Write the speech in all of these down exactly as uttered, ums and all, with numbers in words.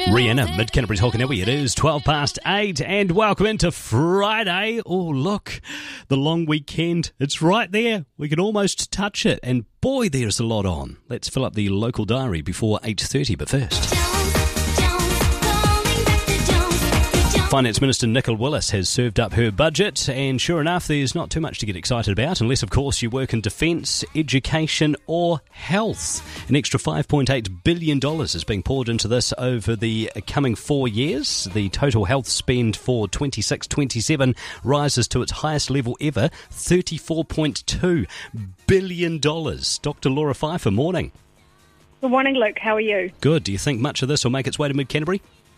Rihanna, Mid Canterbury's Hokanui. It is twelve past eight, and welcome into Friday. Oh, look, the long weekend. It's right there. We can almost touch it, and boy, there's a lot on. Let's fill up the local diary before eight thirty, but first. Finance Minister Nicola Willis has served up her budget, and sure enough, there's not too much to get excited about, unless, of course, you work in defence, education or health. An extra five point eight billion dollars is being poured into this over the coming four years. The total health spend for twenty-six twenty-seven rises to its highest level ever, thirty-four point two billion dollars. Doctor Laura Pfeiffer, morning. Good morning, Luke. How are you? Good. Do you think much of this will make its way to Mid-Canterbury?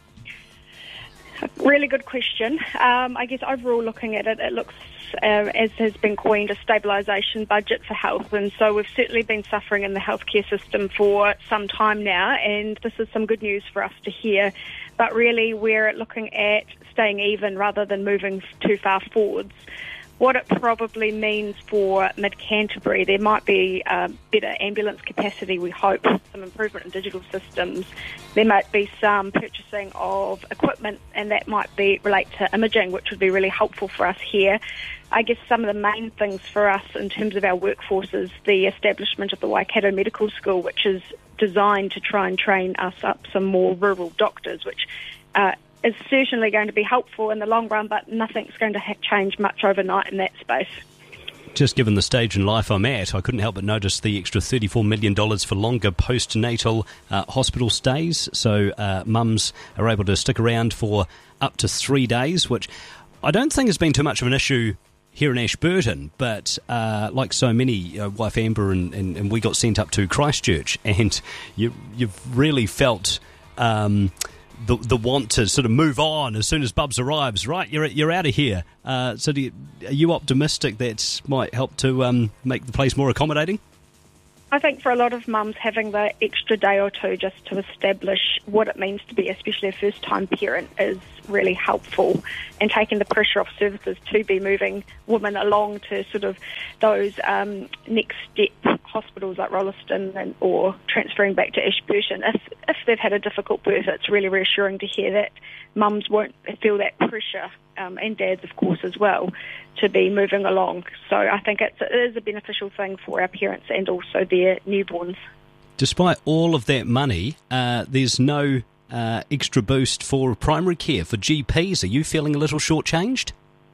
Really good question. Um, I guess overall looking at it, it looks, uh, as has been coined, a stabilisation budget for health. And so we've certainly been suffering in the healthcare system for some time now, and this is some good news for us to hear. But really we're looking at staying even rather than moving too far forwards. What it probably means for Mid-Canterbury, there might be uh, better ambulance capacity, we hope, some improvement in digital systems. There might be some purchasing of equipment, and that might be relate to imaging, which would be really helpful for us here. I guess some of the main things for us in terms of our workforce is the establishment of the Waikato Medical School, which is designed to try and train us up some more rural doctors, which uh, is certainly going to be helpful in the long run, but nothing's going to ha- change much overnight in that space. Just given the stage in life I'm at, I couldn't help but notice the extra thirty-four million dollars for longer postnatal uh, hospital stays, so uh, mums are able to stick around for up to three days, which I don't think has been too much of an issue here in Ashburton, but uh, like so many, uh, wife Amber and, and, and we got sent up to Christchurch, and you, you've really felt Um, The, the want to sort of move on as soon as Bubs arrives, right? You're you're out of here. Uh, so do you, are you optimistic that might help to um, make the place more accommodating? I think for a lot of mums, having the extra day or two just to establish what it means to be, especially a first-time parent, is really helpful, and taking the pressure off services to be moving women along to sort of those um, next step hospitals like Rolleston and, or transferring back to Ashburton. If, if they've had a difficult birth, it's really reassuring to hear that mums won't feel that pressure, um, and dads, of course, as well, to be moving along. So I think it's, it is a beneficial thing for our parents and also their newborns. Despite all of that money, uh, there's no uh, extra boost for primary care, for G Ps. Are you feeling a little shortchanged?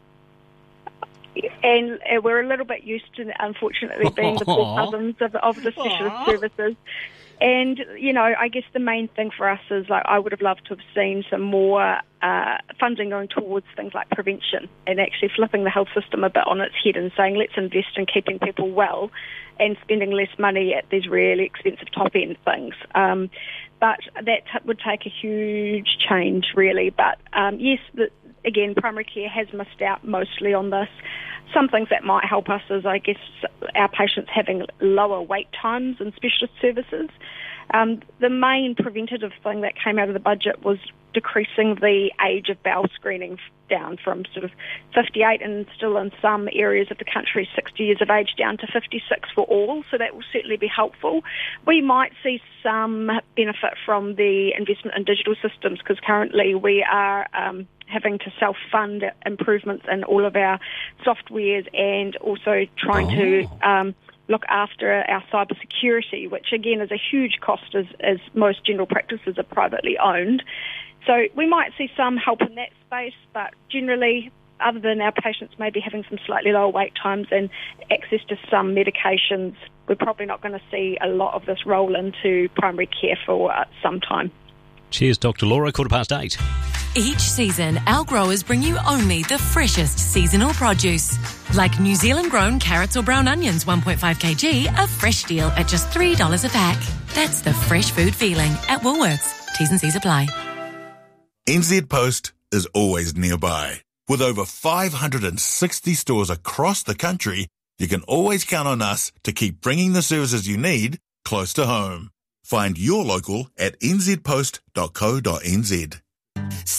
And uh, we're a little bit used to, unfortunately, being the poor cousins of, of the specialist Aww. services. And, you know, I guess the main thing for us is, like, I would have loved to have seen some more uh, funding going towards things like prevention, and actually flipping the health system a bit on its head and saying, let's invest in keeping people well and spending less money at these really expensive top-end things. Um, but that t- would take a huge change, really. But, um, yes, the, again, primary care has missed out mostly on this. Some things that might help us is, I guess, our patients having lower wait times in specialist services. Um, the main preventative thing that came out of the budget was decreasing the age of bowel screening down from sort of fifty-eight, and still in some areas of the country sixty years of age, down to fifty-six for all. So that will certainly be helpful. We might see some benefit from the investment in digital systems, because currently we are um, having to self-fund improvements in all of our softwares, and also trying oh. to um, look after our cyber security, which again is a huge cost, as, as most general practices are privately owned. So we might see some help in that space, but generally, other than our patients maybe having some slightly lower wait times and access to some medications, we're probably not going to see a lot of this roll into primary care for uh, some time. Cheers, Doctor Laura. Quarter past eight. Each season, our growers bring you only the freshest seasonal produce. Like New Zealand-grown carrots or brown onions, one point five kilograms, a fresh deal at just three dollars a pack. That's the fresh food feeling at Woolworths. T's and C's apply. N Z Post is always nearby. With over five hundred sixty stores across the country, you can always count on us to keep bringing the services you need close to home. Find your local at n z post dot co dot n z.